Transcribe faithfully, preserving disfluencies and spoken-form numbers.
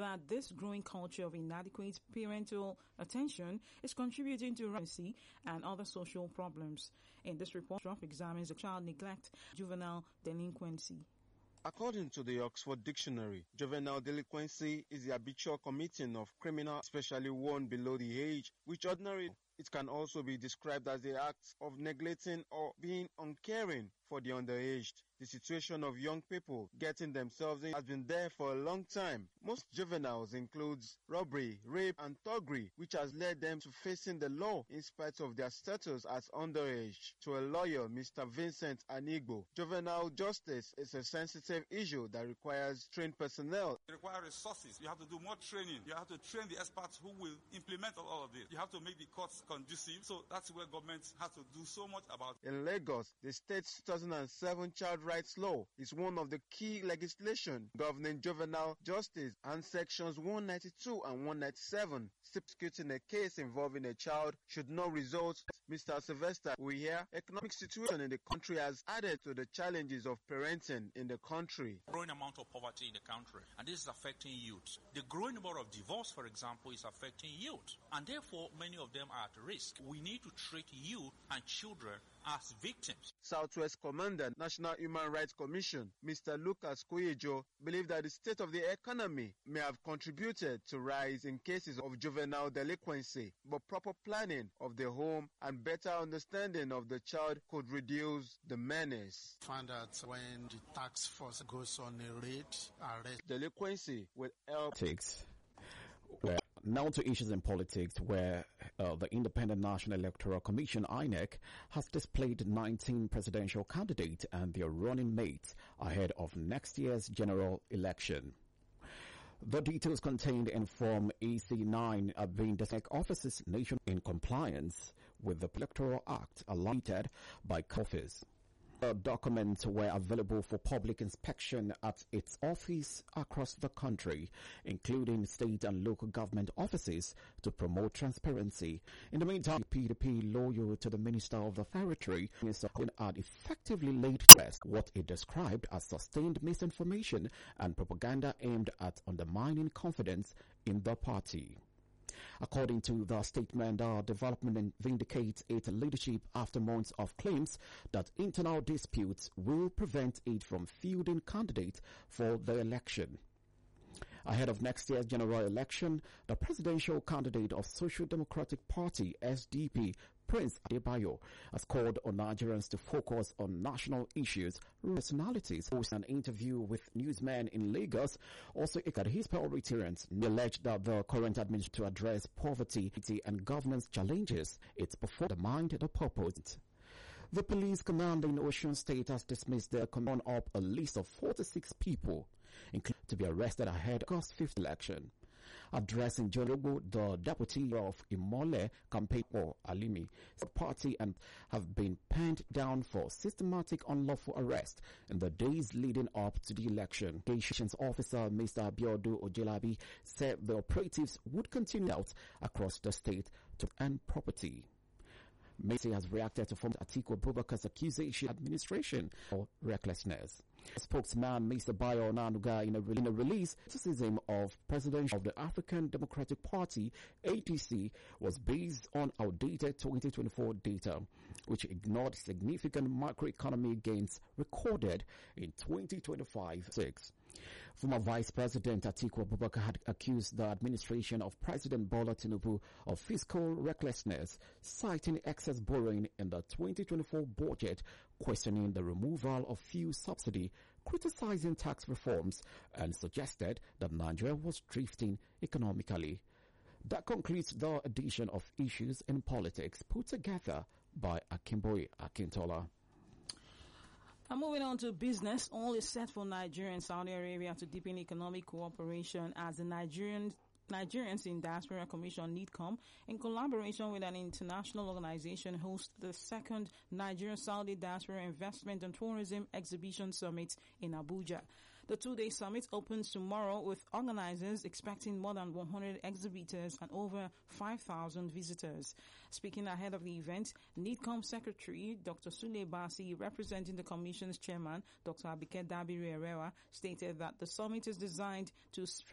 that this growing culture of inadequate parental attention is contributing to pregnancy and other social problems. In this report, Trump examines the child neglect, juvenile delinquency. According to the Oxford Dictionary, juvenile delinquency is the habitual committing of criminal, especially one below the age, which ordinarily it can also be described as the act of neglecting or being uncaring for the underaged. The situation of young people getting themselves in has been there for a long time. Most juveniles includes robbery, rape and thuggery, which has led them to facing the law in spite of their status as underage. To a lawyer, Mister Vincent Anigbo, juvenile justice is a sensitive issue that requires trained personnel. It requires resources. You have to do more training. You have to train the experts who will implement all of this. You have to make the courts conducive. So that's where government has to do so much about. In Lagos, the state's two thousand seven child rights law is one of the key legislation governing juvenile justice, and sections one ninety-two and one ninety-seven executing a case involving a child should not result. Mister Sylvester, we hear economic situation in the country has added to the challenges of parenting in the country. Growing amount of poverty in the country, and this is affecting youth. The growing number of divorce, for example, is affecting youth, and therefore many of them are at risk. We need to treat youth and children as victims. Southwest Commander, National Human Rights Commission, Mister Lucas Koyejo, believed that the state of the economy may have contributed to rise in cases of juvenile delinquency, but proper planning of the home and better understanding of the child could reduce the menace. Find out when the task force goes on a raid, arrest. Delinquency will help. Takes. Well, now to issues in politics, where uh, the Independent National Electoral Commission, I N E C, has displayed nineteen presidential candidates and their running mates ahead of next year's general election. The details contained in Form E C nine are being designated offices nation in compliance with the Electoral Act allotted by office. The documents were available for public inspection at its office across the country, including state and local government offices, to promote transparency. In the meantime, P D P, loyal to the Minister of the Territory, had effectively laid to rest what it described as sustained misinformation and propaganda aimed at undermining confidence in the party. According to the statement, the development vindicates its leadership after months of claims that internal disputes will prevent it from fielding candidates for the election. Ahead of next year's general election, the presidential candidate of Social Democratic Party, S D P, Prince Adebayo, has called on Nigerians to focus on national issues. Personalities host an interview with newsmen in Lagos. Also, that his parliamentarians alleged that the current administration to address poverty and governance challenges, it's before the mind the purpose. The police command in Osun State has dismissed their command up a list of forty-six people, including to be arrested ahead of August fifth election. Addressing Jologo, the deputy of Imole campaign for Alimi, the party and have been penned down for systematic unlawful arrest in the days leading up to the election. Communications officer Mister Abiodun Ojelabi said the operatives would continue out across the state to end property. Messi has reacted to former Atiku Abubakar's accusation of administration for recklessness. Spokesman Mister Bayo Onanuga in a, in a release, criticism of President of the African Democratic Party, A D C, was based on outdated twenty twenty-four data, which ignored significant macroeconomic gains recorded in twenty twenty-five six. Former Vice President Atiku Abubakar had accused the administration of President Bola Tinubu of fiscal recklessness, citing excess borrowing in the twenty twenty-four budget, questioning the removal of fuel subsidy, criticizing tax reforms, and suggested that Nigeria was drifting economically. That concludes the edition of Issues in Politics, put together by Akimboye Akintola. And moving on to business, all is set for Nigeria and Saudi Arabia to deepen economic cooperation as the Nigerian Nigerians in Diaspora Commission NIDCOM, in collaboration with an international organization, host the second Nigeria-Saudi Diaspora Investment and Tourism Exhibition Summit in Abuja. The two-day summit opens tomorrow with organizers expecting more than one hundred exhibitors and over five thousand visitors. Speaking ahead of the event, NIDCOM Secretary Doctor Sule Basi, representing the Commission's chairman, Doctor Abike Dabiri Herrera, stated that the summit is designed to